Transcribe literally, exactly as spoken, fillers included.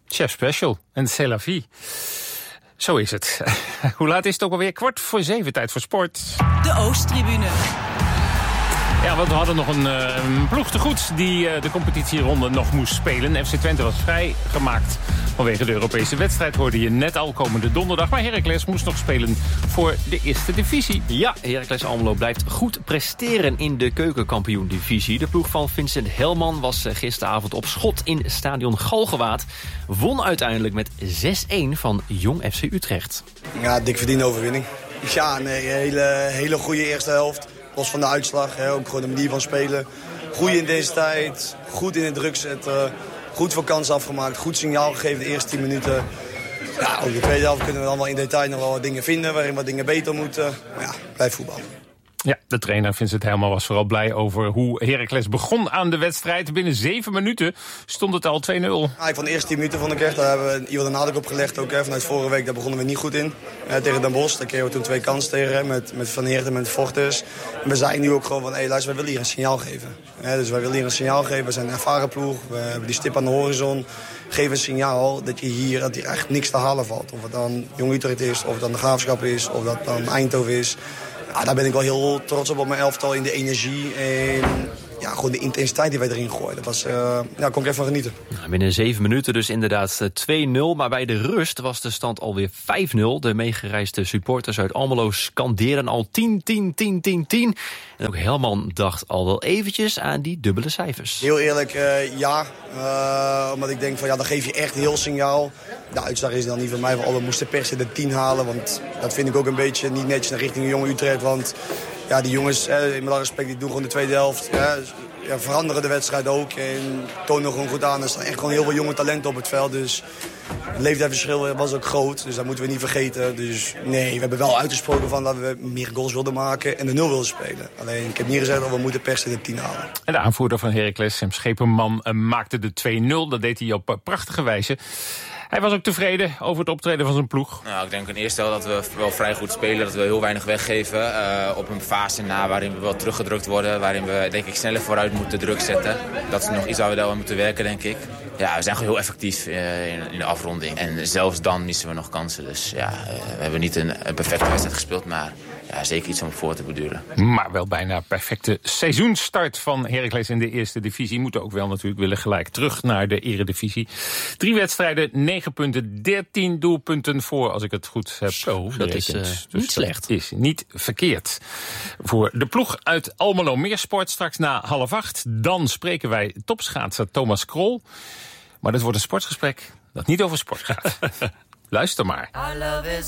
Chef Special en c'est la vie. Zo is het. Hoe laat is het ook alweer? Kwart voor zeven, tijd voor sport. De Oosttribune. Ja, want we hadden nog een, uh, een ploeg te goed die uh, de competitieronde nog moest spelen. F C Twente was vrijgemaakt vanwege de Europese wedstrijd, hoorde je net al komende donderdag. Maar Heracles moest nog spelen voor de eerste divisie. Ja, Heracles Almelo blijft goed presteren in de keukenkampioen-divisie. De ploeg van Vincent Helman was gisteravond op schot in stadion Galgenwaard. Won uiteindelijk met zes-een van Jong F C Utrecht. Ja, dik verdiende overwinning. Ja, nee, hele, hele goede eerste helft. Los van de uitslag, hè, ook gewoon de manier van spelen. Goede intensiteit, goed in de druk zetten. Goed voor kansen afgemaakt, goed signaal gegeven de eerste tien minuten. Ja, ook de tweede helft kunnen we dan wel in detail nog wel wat dingen vinden... waarin wat dingen beter moeten. Maar ja, blijf voetballen. Ja, de trainer Vincent Helman was vooral blij over hoe Heracles begon aan de wedstrijd. Binnen zeven minuten stond het al twee nul. Ja, van de eerste tien minuten vond ik echt, daar hebben we iemand de nadruk op gelegd. Ook hè, vanuit vorige week, daar begonnen we niet goed in. Eh, tegen Den Bosch, daar kregen we toen twee kansen tegen hè, met, met Van Heert en met Fortes. En we zeiden nu ook gewoon van, hé hey, luister, wij willen hier een signaal geven. Eh, dus wij willen hier een signaal geven, we zijn een ervaren ploeg. We hebben die stip aan de horizon. Geef een signaal dat je hier, dat hier echt niks te halen valt. Of het dan Jong Utrecht is, of het dan de Graafschap is, of dat dan Eindhoven is. Ja, daar ben ik wel heel trots op op mijn elftal, in de energie en ja, gewoon de intensiteit die wij erin gooien. Dat was, uh, ja, kon ik even van genieten. Nou, binnen zeven minuten dus inderdaad twee nul, maar bij de rust was de stand alweer vijf nul. De meegereisde supporters uit Almelo skanderen al tien, tien, tien, tien, tien. En ook Helman dacht al wel eventjes aan die dubbele cijfers. Heel eerlijk, uh, ja. Uh, omdat ik denk van ja, dan geef je echt heel signaal. De uitslag is dan niet van mij van oh, we moesten per se de tien halen. Want dat vind ik ook een beetje niet netjes naar richting Jong Utrecht. Want ja, die jongens, eh, in mijn respect, die doen gewoon de tweede helft. Ja, ja, veranderen de wedstrijd ook en tonen gewoon goed aan. Er staan echt gewoon heel veel jonge talenten op het veld. Dus het leeftijdsverschil was ook groot. Dus dat moeten we niet vergeten. Dus nee, we hebben wel uitgesproken van dat we meer goals wilden maken en de nul wilden spelen. Alleen, ik heb niet gezegd dat we moeten per se de tien halen. En de aanvoerder van Heracles, Sam Schepenman, maakte de twee nul. Dat deed hij op prachtige wijze. Hij was ook tevreden over het optreden van zijn ploeg. Nou, ik denk in eerste helft dat we wel vrij goed spelen. Dat we heel weinig weggeven. Uh, op een fase na waarin we wel teruggedrukt worden. Waarin we denk ik sneller vooruit moeten druk zetten. Dat is nog iets waar we daar aan moeten werken, denk ik. Ja, we zijn gewoon heel effectief uh, in, in de afronding. En zelfs dan missen we nog kansen. Dus ja, uh, we hebben niet een, een perfecte wedstrijd gespeeld. Maar ja, zeker iets om voor te beduren. Maar wel bijna perfecte seizoenstart van Heracles in de eerste divisie. Moeten ook wel natuurlijk willen gelijk terug naar de eredivisie. Drie wedstrijden, negen punten, dertien doelpunten voor, als ik het goed heb. Zo, dat is uh, dus niet slecht. Dat is niet verkeerd. Voor de ploeg uit Almelo. Meer sport straks na half acht. Dan spreken wij topschaatser Thomas Krol. Maar dat wordt een sportgesprek dat niet over sport gaat. Luister maar. Our love is